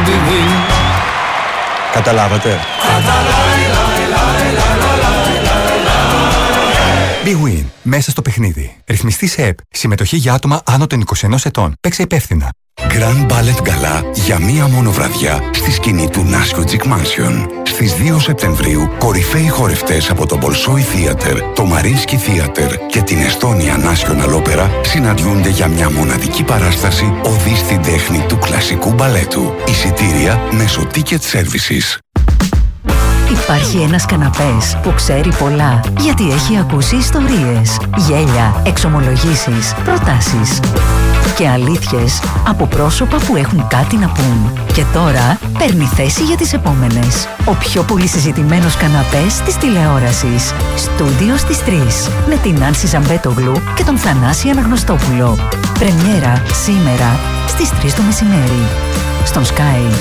Καταλάβατε? Big Win. Μέσα στο παιχνίδι. Ρυθμιστή σε ΕΠ. Συμμετοχή για άτομα άνω των 21 ετών. Παίξε υπεύθυνα. Grand Ballet Gala για μία μόνο βραδιά στη σκηνή του Nasco Chic Mansion. Στις 2 Σεπτεμβρίου, κορυφαίοι χορευτές από το Bolshoi Theater, το Mariinsky Theater και την Estonia National Opera συναντιούνται για μια μοναδική παράσταση οδή στην τέχνη του κλασικού μπαλέτου. Εισιτήρια μέσω Ticket Services. Υπάρχει ένας καναπές που ξέρει πολλά, γιατί έχει ακούσει ιστορίες, γέλια, εξομολογήσεις, προτάσεις και αλήθειες από πρόσωπα που έχουν κάτι να πούν. Και τώρα παίρνει θέση για τις επόμενες. Ο πιο πολύ συζητημένος καναπές της τηλεόρασης. Στούντιο στις 3. Με την Άνση Ζαμπέτογλου και τον Θανάση Αναγνωστόπουλο. Πρεμιέρα σήμερα στις 3 το μεσημέρι. Στον Sky.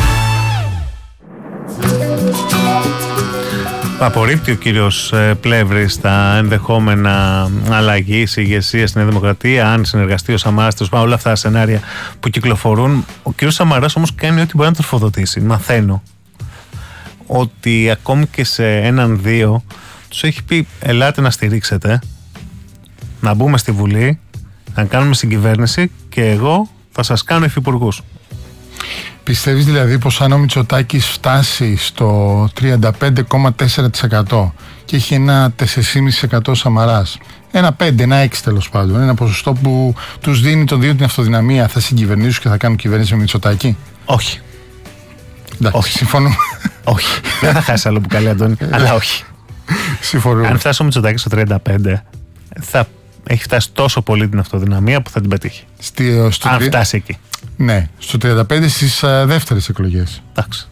Απορρίπτει ο κύριος Πλεύρης τα ενδεχόμενα αλλαγής ηγεσίας στην Νέα Δημοκρατία, αν συνεργαστεί ο Σαμαράς, όλα αυτά τα σενάρια που κυκλοφορούν. Ο κύριος Σαμαράς όμως κάνει ό,τι μπορεί να τροφοδοτήσει. Μαθαίνω ότι ακόμη και σε 1-2 τους έχει πει: ελάτε να στηρίξετε, να μπούμε στη Βουλή, να κάνουμε συγκυβέρνηση και εγώ θα σας κάνω υφυπουργούς. Πιστεύεις δηλαδή πως αν ο Μητσοτάκης φτάσει στο 35,4% και έχει ένα 4,5% Σαμαράς, ένα 5, ένα 6 τέλος πάντων, ένα ποσοστό που τους δίνει την αυτοδυναμία, θα συγκυβερνήσουν και θα κάνουν κυβέρνηση με Μητσοτάκη? Όχι. Εντάξει, όχι. Συμφωνούμε. Όχι. Δεν θα χάσει άλλο που καλή, Αντώνη, αλλά όχι. Συμφωνούμε. Αν φτάσει ο Μητσοτάκης στο 35, θα έχει φτάσει τόσο πολύ την αυτοδυναμία που θα την πετύχει. Αν φτάσει εκεί. Ναι, στο 35 στις δεύτερες εκλογές. Εντάξει.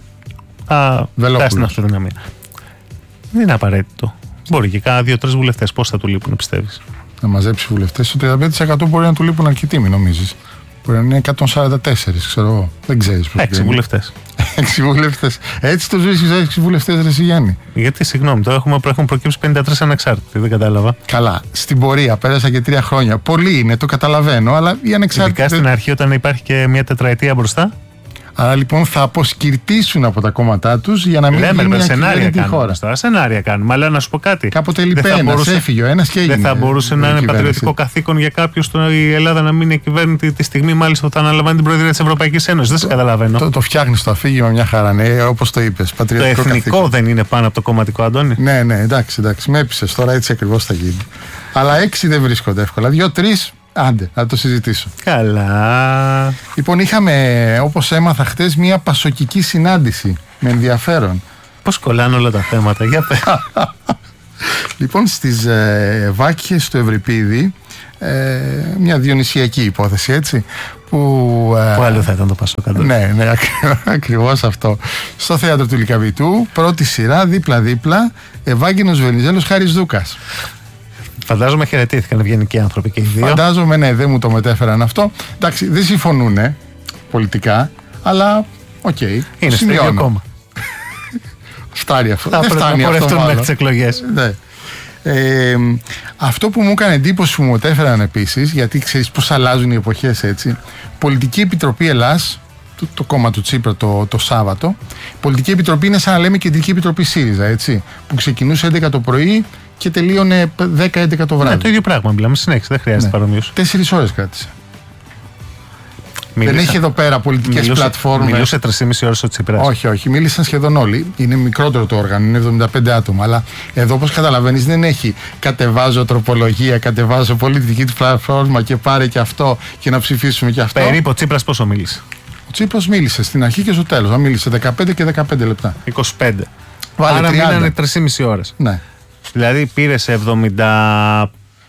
Φτάσει στην αυτοδυναμία. Δεν είναι απαραίτητο. Μπορεί και κάνα 2-3 βουλευτές. Πώς θα του λείπουν, πιστεύεις? Να μαζέψει βουλευτές. Στο 35% μπορεί να του λείπουν αρκετοί, μην νομίζεις. Μπορεί να είναι 144, ξέρω εγώ. Δεν ξέρεις. 6 βουλευτές. 6 βουλευτές. Έτσι τους βρίσκεις 6 βουλευτές, ρε Σιγιάννη? Γιατί, συγγνώμη, τώρα έχουν προκύψει 53 ανεξάρτητοι. Δεν κατάλαβα. Καλά. Στην πορεία πέρασα και 3 χρόνια. Πολλοί είναι, το καταλαβαίνω, αλλά οι ανεξάρτητοι. Ειδικά στην αρχή, όταν υπάρχει και μια τετραετία μπροστά. Άρα λοιπόν θα αποσκυρτήσουν από τα κόμματά τους για να μην γίνει μια κυβέρνητη χώρα. Τώρα σενάρια κάνουμε. Αλλά να σου πω κάτι. Κάποτε λείπει ένας, έφυγε ο ένας και έγινε. Δεν θα μπορούσε να είναι πατριωτικό καθήκον για κάποιους η Ελλάδα να μην είναι κυβέρνητη τη στιγμή, μάλιστα, που θα αναλαμβάνει την Προεδρία της Ευρωπαϊκής Ένωσης? Δεν σε καταλαβαίνω. Το φτιάχνεις το αφήγημα μια χαρά, ναι, όπως το είπες. Το εθνικό καθήκον δεν είναι πάνω από το κομματικό, Αντώνη. Ναι, εντάξει. Με έπεισες τώρα, έτσι ακριβώς θα γίνει. Αλλά 6 δεν βρίσκονται εύκολα. 2-3. Άντε, να το συζητήσω. Καλά. Λοιπόν, είχαμε, όπως έμαθα χτες, μια πασοκική συνάντηση με ενδιαφέρον. Πώς κολλάνε όλα τα θέματα, για πες. Λοιπόν, στις Βάκχες του Ευρυπίδη, μια διονυσιακή υπόθεση, έτσι, που άλλο θα ήταν το Πασόκ? Ναι, ακριβώς αυτό. Στο θέατρο του Λυκαβητού, πρώτη σειρά, δίπλα-δίπλα, Ευάγγενος Βενιζέλος, Χάρης Δούκας. Φαντάζομαι χαιρετήθηκαν ευγενικοί άνθρωποι και οι δύο. Φαντάζομαι, ναι, δεν μου το μετέφεραν αυτό. Εντάξει, δεν συμφωνούν πολιτικά, αλλά οκ. Είναι στο ίδιο κόμμα. Φτάνει αυτό. Δεν φτάνει αυτό μέχρι τις εκλογές. Ναι. Αυτό που μου έκανε εντύπωση που μου μετέφεραν επίσης, γιατί ξέρεις πώς αλλάζουν οι εποχές, έτσι. Πολιτική Επιτροπή Ελλάς, το κόμμα του Τσίπρα το Σάββατο. Πολιτική Επιτροπή είναι σαν να λέμε Κεντρική Επιτροπή ΣΥΡΙΖΑ, έτσι. Που ξεκινούσε 11 το πρωί και τελείωνε 10-11 το βράδυ. Ναι, το ίδιο πράγμα μιλάμε συνέχεια, δεν χρειάζεται παρομοίωση. 4 ώρες κράτησε. Δεν έχει εδώ πέρα πολιτικές πλατφόρμες. Μιλούσε 3,5 ώρες ο Τσίπρας. Όχι, μίλησαν σχεδόν όλοι. Είναι μικρότερο το όργανο, είναι 75 άτομα. Αλλά εδώ, όπως καταλαβαίνεις, δεν έχει κατεβάζω τροπολογία, κατεβάζω πολιτική του πλατφόρμα και πάρε και αυτό και να ψηφίσουμε και αυτό. Περίπου ο Τσίπρας πόσο μίλησε? Ο Τσίπρας μίλησε στην αρχή και στο τέλος. Μίλησε 15 και 15 λεπτά. 25. Άρα μείνανε 3,5 ώρες. Ναι. Δηλαδή πήρε σε 75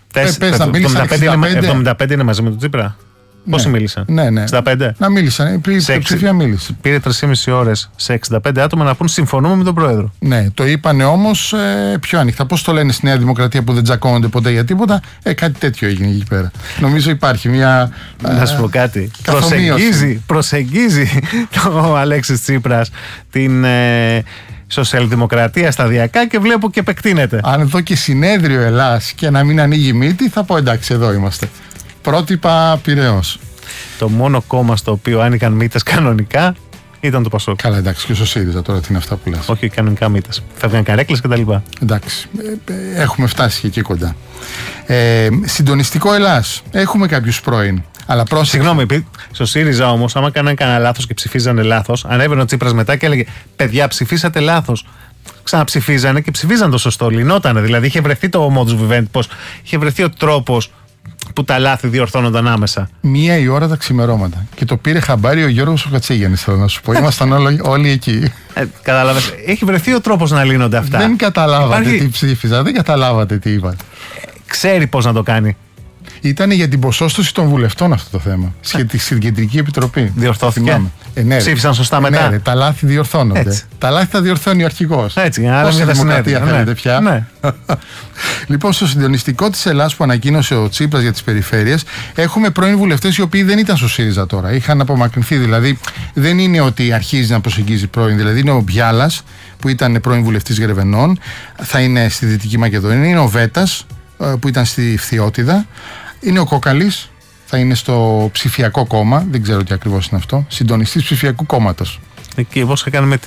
είναι μαζί με τον Τσίπρα. Πόσοι μίλησαν? Ναι. 65. Να μίλησαν. Πλειοψηφία μίλησε. Πήρε 3,5 ώρες σε 65 άτομα να πούν συμφωνούμε με τον Πρόεδρο. Ναι, το είπανε όμως πιο ανοιχτά. Πώς το λένε στη Νέα Δημοκρατία που δεν τσακώνονται ποτέ για τίποτα? Κάτι τέτοιο έγινε εκεί πέρα. Νομίζω υπάρχει μια. Να σου πω κάτι. Προσεγγίζει ο Αλέξης Τσίπρας την σοσιαλδημοκρατία σταδιακά και βλέπω και επεκτείνεται. Αν δω και συνέδριο Ελλάς και να μην ανοίγει μύτη, θα πω εντάξει, εδώ είμαστε. Πρότυπα Πειραιώς. Το μόνο κόμμα στο οποίο άνοιγαν μύτες κανονικά ήταν το Πασόκ. Καλά, εντάξει, και στο ΣΥΡΙΖΑ τώρα τι είναι αυτά που λες. Όχι κανονικά μύτες. Φεύγαν καρέκλες κτλ. Εντάξει, έχουμε φτάσει και εκεί κοντά. Συντονιστικό Ελλάς. Έχουμε κάποιους πρώην. Αλλά πρόσεχε. Συγγνώμη, στο ΣΥΡΙΖΑ όμως, άμα κάνανε κανένα λάθος και ψηφίζανε λάθος, ανέβαινε ο Τσίπρας μετά και έλεγε: παιδιά, ψηφίσατε λάθος. Ξαναψηφίζανε και ψηφίζαν το σωστό. Λυνότανε. Δηλαδή είχε βρεθεί το modus vivendi, πως είχε βρεθεί ο τρόπος που τα λάθη διορθώνονταν άμεσα. 1 τα ξημερώματα. Και το πήρε χαμπάρι ο Γιώργος ο Κατσίγιαννης, θέλω να σου πω. Ήμασταν όλοι εκεί. Κατάλαβες. Έχει βρεθεί ο τρόπος να λύνονται αυτά. Δεν καταλάβατε τι ψήφιζα, δεν καταλάβατε τι είπατε. Ξέρει πώς να το κάνει. Ήταν για την ποσόστοση των βουλευτών αυτό το θέμα. Στην Κεντρική Επιτροπή. Διορθώθηκε. Ναι, ψήφισαν σωστά μετά. Ναι, τα λάθη διορθώνονται. Έτσι. Τα λάθη θα διορθώνει ο αρχηγός. Έτσι, άρα πόση δημοκρατία θέλετε πια. Ναι. Λοιπόν, στο συντονιστικό της Ελλάδας που ανακοίνωσε ο Τσίπρας για τις περιφέρειες, έχουμε πρώην βουλευτές οι οποίοι δεν ήταν στο ΣΥΡΙΖΑ τώρα. Είχαν απομακρυνθεί. Δηλαδή, δεν είναι ότι αρχίζει να προσεγγίζει πρώην. Δηλαδή, είναι ο Μπιάλας που ήταν πρώην βουλευτής Γερεβενών, θα είναι στη Δυτική Μακεδονία. Είναι ο Βέτας που ήταν στη Φθιώτιδα. Είναι ο Κόκαλης, θα είναι στο ψηφιακό κόμμα, δεν ξέρω τι ακριβώς είναι αυτό, συντονιστής ψηφιακού κόμματος. Και πώς έκανε με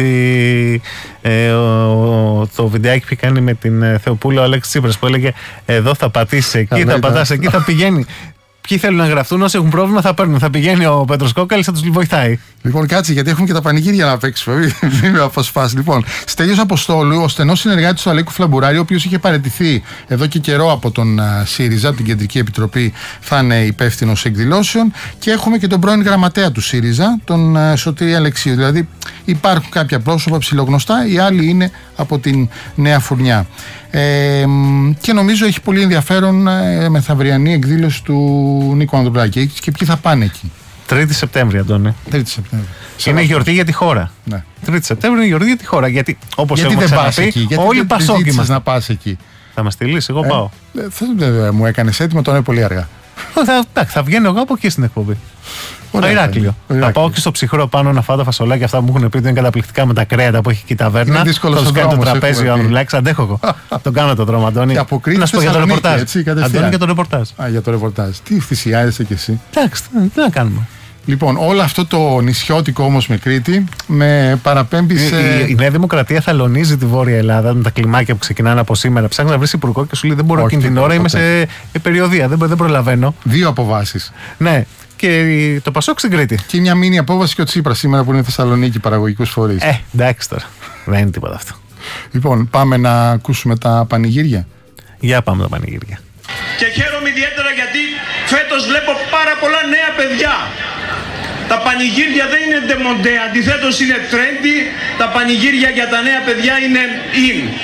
το βιντεάκι που κάνει με την Θεοπούλα ο Αλέξης Τσίπρας που έλεγε εδώ θα πατήσεις εκεί, θα πατάς εκεί, θα πηγαίνει. Ποιοι θέλουν να γραφτούν, όσοι έχουν πρόβλημα θα παίρνουν. Θα πηγαίνει ο Πέτρος Κόκαλης, θα τους βοηθάει. Λοιπόν, κάτσε, γιατί έχουμε και τα πανηγύρια να παίξουμε. Μην με αποσπάσει. Λοιπόν, Στέλιος Αποστόλου, ο στενός συνεργάτης του Αλέκου Φλαμπουράρη, ο οποίος είχε παραιτηθεί εδώ και καιρό από τον ΣΥΡΙΖΑ, την Κεντρική Επιτροπή, θα είναι υπεύθυνος εκδηλώσεων. Και έχουμε και τον πρώην γραμματέα του ΣΥΡΙΖΑ, τον Σωτήρη Αλεξίου. Δηλαδή, υπάρχουν κάποια πρόσωπα ψιλογνωστά, οι άλλοι είναι από την Νέα Φουρνιά. Και νομίζω έχει πολύ ενδιαφέρον μεθαυριανή εκδήλωση του Νίκου Ανδρουλάκη. Και ποιοι θα πάνε εκεί. 3η Σεπτέμβρη, Αντώνη. 3η Σεπτέμβρη. Είναι γιορτή για τη χώρα. Ναι. 3η Σεπτέμβρη είναι γιορτή για τη χώρα. Γιατί όπως έχουμε ξαναπεί, όλοι Πασόκοι μας. Να πας εκεί. Θα μας στείλεις, εγώ πάω. Μου έκανες έτοιμο, τώρα είναι πολύ αργά. Θα βγαίνω εγώ από εκεί στην εκπομπή. Το Ηράκλειο. Θα πάω και στο ψυχρό πάνω να φάω τα φασολάκια αυτά που μου έχουν πει ότι είναι καταπληκτικά με τα κρέατα που έχει εκεί η ταβέρνα. Είναι δύσκολο θα στον τους κάνει το δρόμο, τραπέζι ο Ανδρουλάκης. Αντέχω εγώ. Τον κάνω το δρόμο, Αντώνη. Να σου πω για το ρεπορτάζ. Αντώνη, για το ρεπορτάζ. Για το ρεπορτάζ. Τι θυσιάζεσαι κι εσύ. Εντάξει, τι να κάνουμε. Λοιπόν, όλο αυτό το νησιώτικο όμως με Κρήτη με παραπέμπει σε. Η Νέα Δημοκρατία θαλονίζει τη Βόρεια Ελλάδα με τα κλιμάκια που ξεκινάνε από σήμερα. Ψάχνει να βρει υπουργό και σου λέει: δεν μπορώ εκείνη την ώρα, είμαι σε περιοδία. Δεν προλαβαίνω. 2 αποβάσεις. Ναι. Και το Πασόκ στην Κρήτη. Και μια μήνυ απόβαση και ο Τσίπρας σήμερα που είναι Θεσσαλονίκη, παραγωγικούς φορείς. Εντάξει τώρα. Δεν είναι τίποτα αυτό. Λοιπόν, πάμε να ακούσουμε τα πανηγύρια. Για πάμε τα πανηγύρια. Και χαίρομαι ιδιαίτερα γιατί φέτος βλέπω πάρα πολλά νέα παιδιά. Τα πανηγύρια δεν είναι ντεμοντέ, αντιθέτως είναι trendy. Τα πανηγύρια για τα νέα παιδιά είναι in.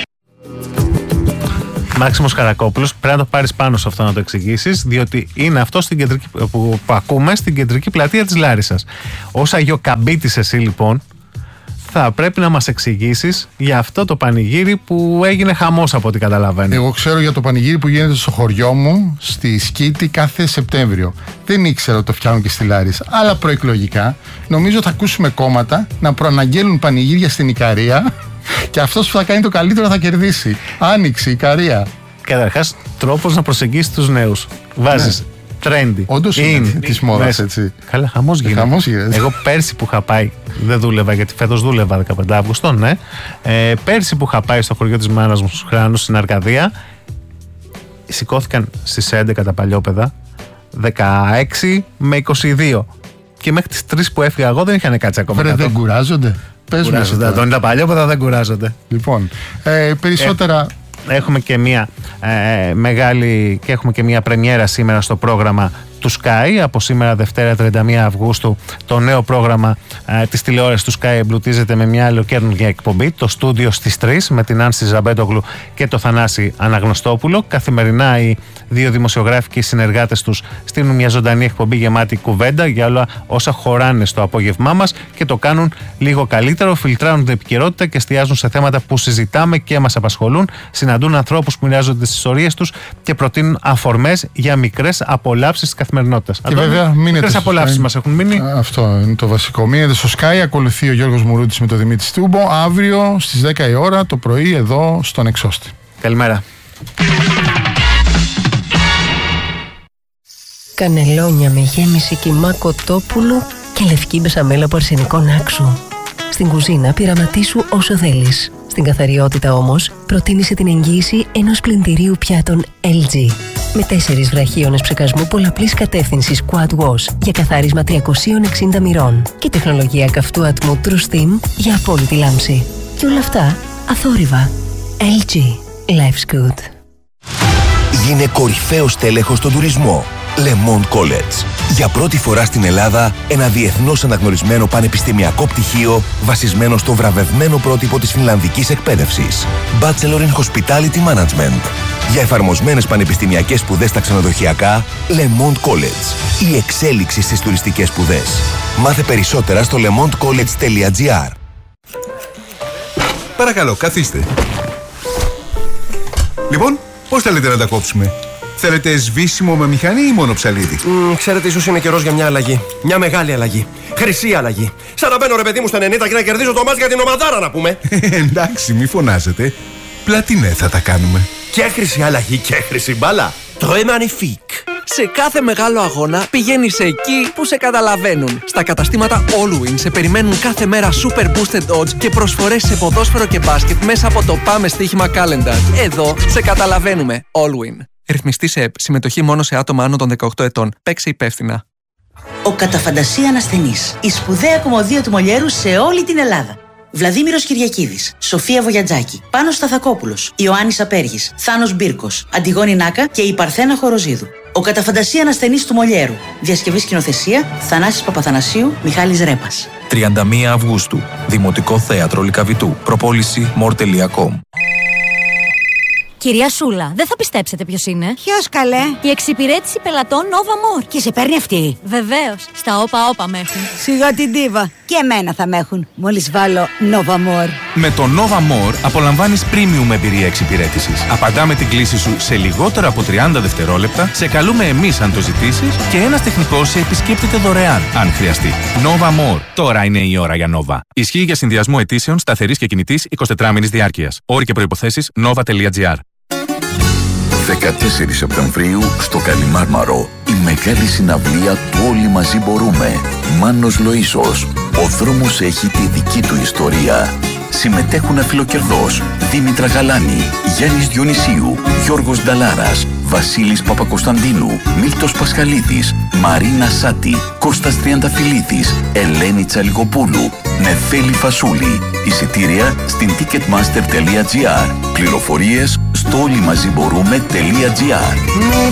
Μάξιμος Καρακόπουλος, πρέπει να το πάρεις πάνω σε αυτό να το εξηγήσεις, διότι είναι αυτό που ακούμε στην κεντρική πλατεία της Λάρισσας. Ως Αγιοκαμπίτης εσύ λοιπόν θα πρέπει να μας εξηγήσεις για αυτό το πανηγύρι που έγινε χαμός από ό,τι καταλαβαίνω. Εγώ ξέρω για το πανηγύρι που γίνεται στο χωριό μου, στη Σκήτη, κάθε Σεπτέμβριο. Δεν ήξερα ότι το φτιάχνουν και στη Λάρισα. Αλλά προεκλογικά νομίζω θα ακούσουμε κόμματα να προαναγγέλουν πανηγύρια στην Ικαρία και αυτός που θα κάνει το καλύτερο θα κερδίσει. Άνοιξη, Ικαρία. Καταρχάς, τρόπος να προσεγγίσεις τους νέους. Βάζεις trendy. Όντως είναι της μόδας, έτσι. Καλά, χαμός γίνεται. Εγώ πέρσι που είχα πάει, δεν δούλευα γιατί φέτος δούλευα 15 Αύγουστο, ναι. Πέρσι που είχα πάει στο χωριό της μάνας μου στους Χράνους, στην Αρκαδία, σηκώθηκαν στις 11 τα παλιόπαιδα, 16 με 22. Και μέχρι τις 3 που έφυγα εγώ δεν είχαν κάτσει ακόμα. Δεν κουράζονται. Κουράζονται. Τα παλιόπαιδα δεν κουράζονται. Λοιπόν, περισσότερα. Έχουμε και μια μεγάλη και έχουμε και μια πρεμιέρα σήμερα στο πρόγραμμα του Sky. Από σήμερα Δευτέρα 31 Αυγούστου το νέο πρόγραμμα της τηλεόρασης του Sky εμπλουτίζεται με μια ολοκαίρινη εκπομπή, το στούντιο στις 3 με την Άνση Ζαμπέντογλου και το Θανάση Αναγνωστόπουλο. Καθημερινά οι 2 δημοσιογράφοι και οι συνεργάτες τους στείλουν μια ζωντανή εκπομπή γεμάτη κουβέντα για όλα όσα χωράνε στο απόγευμά μας και το κάνουν λίγο καλύτερο, φιλτράρουν την επικαιρότητα και εστιάζουν σε θέματα που συζητάμε και μας απασχολούν, συναντούν ανθρώπους που μοιράζονται τις ιστορίες τους και προτείνουν αφορμές για μικρές απολαύσεις της καθημερινότητας. Και βέβαια, μικρές απολαύσεις μας έχουν μείνει. Αυτό είναι το βασικό. Μείνετε στο Sky, ακολουθεί ο Γιώργος Μουρούτης με τον Δημήτρη Στούμπο αύριο στις 10 η ώρα το πρωί εδώ στον Εξώστη. Καλημέρα. κανελόνια με γέμιση κιμά κοτόπουλου και λευκή μπεσαμέλα από αρσενικό νάξου. Στην κουζίνα πειραματίσου όσο θέλεις. Στην καθαριότητα όμως, προτίμησε την εγγύηση ενός πλυντηρίου πιάτων LG. Με 4 βραχίονες ψεκασμού πολλαπλής κατεύθυνσης Quad Wash για καθάρισμα 360 μοιρών και τεχνολογία καυτού ατμού True Steam για απόλυτη λάμψη. Και όλα αυτά αθόρυβα. LG. Life's good. Γίνε κορυφαίος τέλεχος στον τουρισμό. Le Monde College. Για πρώτη φορά στην Ελλάδα, ένα διεθνώς αναγνωρισμένο πανεπιστημιακό πτυχίο βασισμένο στο βραβευμένο πρότυπο της φινλανδικής εκπαίδευσης. Bachelor in Hospitality Management. Για εφαρμοσμένες πανεπιστημιακές σπουδές στα ξενοδοχειακά, Le Monde College. Η εξέλιξη στις τουριστικές σπουδές. Μάθε περισσότερα στο lemondecollege.gr. Παρακαλώ, καθίστε. Λοιπόν, πώς θέλετε να τα κόψουμε? Θέλετε σβήσιμο με μηχανή ή μόνο ψαλίδι? Ξέρετε, ίσως είναι καιρός για μια αλλαγή. Μια μεγάλη αλλαγή. Χρυσή αλλαγή. Σαν να μπαίνω, ρε παιδί μου, στα 90 και να κερδίζω το μάτς για την ομαδάρα, να πούμε. Εντάξει, μη φωνάζετε. Πλατινέ θα τα κάνουμε. Και χρυσή αλλαγή και χρυσή μπάλα. Très magnifique. Σε κάθε μεγάλο αγώνα πηγαίνεις εκεί που σε καταλαβαίνουν. Στα καταστήματα Allwin σε περιμένουν κάθε μέρα super boosted odds και προσφορές σε ποδόσφαιρο και μπάσκετ μέσα από το Πάμε Στοίχημα Calendar. Εδώ σε καταλαβαίνουμε. Allwin. Ρυθμιστή σε ΕΠ. Συμμετοχή μόνο σε άτομα άνω των 18 ετών. Παίξε υπεύθυνα. Ο κατά φαντασία ανασθενής. Η σπουδαία κομμωδία του Μολιέρου σε όλη την Ελλάδα. Βλαδίμηρος Κυριακίδης, Σοφία Βογιατζάκη, Πάνος Σταθακόπουλος, Ιωάννης Απέργης, Θάνος Μπίρκος, Αντιγόνη Νάκα και η Παρθένα Χοροζίδου. Ο κατά φαντασία ανασθενής του Μολιέρου. Διασκευή σκηνοθεσία Θανάσης Παπαθανασίου, Μιχάλης Ρέπας. 31 Αυγούστου. Δημοτικό Θέατρο Λυκαβητού. Προπόληση more.com. Κυρία Σούλα, δεν θα πιστέψετε ποιος είναι. Ποιος, καλέ? Η εξυπηρέτηση πελατών Nova More. Και σε παίρνει αυτή? Βεβαίως. Στα όπα με έχουν. Σιγά την ντίβα. Και εμένα θα με έχουν. Μόλις βάλω Nova More. Με το Nova More απολαμβάνεις premium εμπειρία εξυπηρέτησης. Απαντάμε την κλήση σου σε λιγότερο από 30 δευτερόλεπτα, σε καλούμε εμείς αν το ζητήσεις και ένας τεχνικός σε επισκέπτεται δωρεάν, αν χρειαστεί. Nova More. Τώρα είναι η ώρα για Nova. Ισχύει για συνδυασμό αιτήσεων σταθερής και κινητής 24μηνης διάρκειας. Όροι και προϋποθέσεις nova.gr. 14 Σεπτεμβρίου στο Καλιμάρμαρο, η μεγάλη συναυλία του Όλοι Μαζί Μπορούμε. Μάνος Λοΐσος. Ο δρόμος έχει τη δική του ιστορία. Συμμετέχουν Αφιλοκερδός, Δήμητρα Γαλάνη, Γιάννης Διονυσίου, Γιώργος Νταλάρας, Βασίλης Παπακοσταντίνου, Μίλτος Πασχαλίδης, Μαρίνα Σάτη, Κώστας Τριανταφυλλίδης, Ελένη Τσαλιγοπούλου, Νεφέλη Φασούλη. Εισιτήρια στην ticketmaster.gr. Πληροφορίες στο όλημαζιμπορούμε.gr. Μην